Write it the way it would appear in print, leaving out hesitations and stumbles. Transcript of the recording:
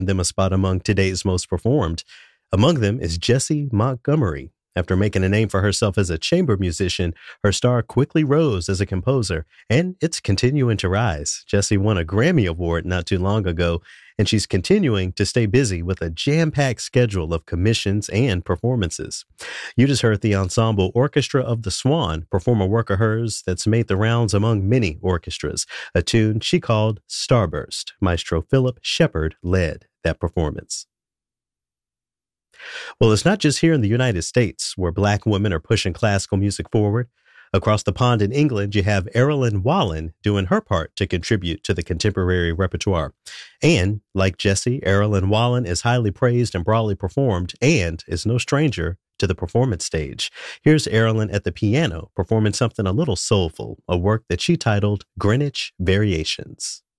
them a spot among today's most performed. Among them is Jessie Montgomery. After making a name for herself as a chamber musician, her star quickly rose as a composer, and it's continuing to rise. Jessie won a Grammy Award not too long ago, and she's continuing to stay busy with a jam-packed schedule of commissions and performances. You just heard the Ensemble Orchestra of the Swan perform a work of hers that's made the rounds among many orchestras, a tune she called Starburst. Maestro Philip Shepard led that performance. Well, it's not just here in the United States where Black women are pushing classical music forward. Across the pond in England, you have Erilyn Wallen doing her part to contribute to the contemporary repertoire. And, like Jessie, Erilyn Wallen is highly praised and broadly performed and is no stranger to the performance stage. Here's Erilyn at the piano performing something a little soulful, a work that she titled Greenwich Variations.